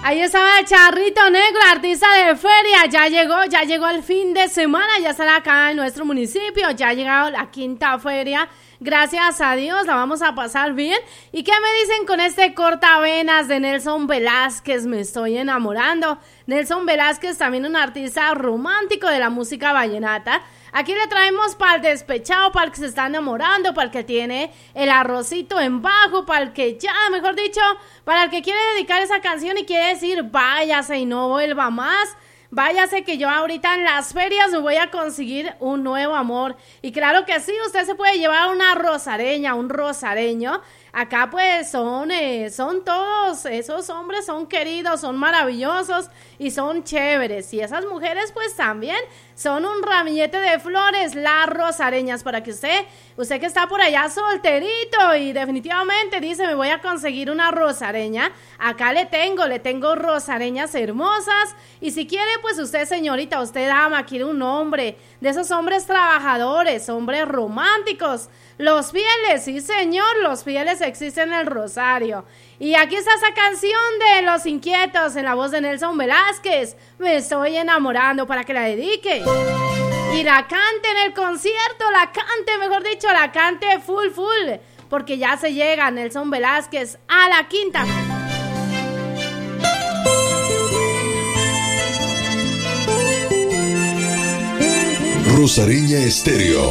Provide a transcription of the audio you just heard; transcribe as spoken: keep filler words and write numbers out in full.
Ahí estaba el Charrito Negro, artista de feria. Ya llegó, ya llegó el fin de semana, ya estará acá en nuestro municipio. Ya ha llegado la quinta feria. Gracias a Dios, la vamos a pasar bien. ¿Y qué me dicen con este cortavenas de Nelson Velázquez? Me estoy enamorando. Nelson Velázquez, también un artista romántico de la música vallenata. Aquí le traemos para el despechado, para el que se está enamorando, para el que tiene el arrocito en bajo, para el que ya, mejor dicho, para el que quiere dedicar esa canción y quiere decir váyase y no vuelva más. Váyase que yo ahorita en las ferias me voy a conseguir un nuevo amor. Y claro que sí, usted se puede llevar una rosareña, un rosareño. Acá pues son, eh, son todos, esos hombres son queridos, son maravillosos y son chéveres. Y esas mujeres pues también son un ramillete de flores, las rosareñas, para que usted, usted que está por allá solterito y definitivamente dice me voy a conseguir una rosareña. Acá le tengo, le tengo rosareñas hermosas. Y si quiere pues usted señorita, usted dama, quiere un hombre, de esos hombres trabajadores, hombres románticos. Los fieles, sí señor, los fieles existen en el Rosario. Y aquí está esa canción de Los Inquietos en la voz de Nelson Velázquez. Me estoy enamorando, para que la dedique. Y la cante en el concierto, la cante, mejor dicho, la cante full full. Porque ya se llega Nelson Velázquez a la quinta. Rosareña Estéreo.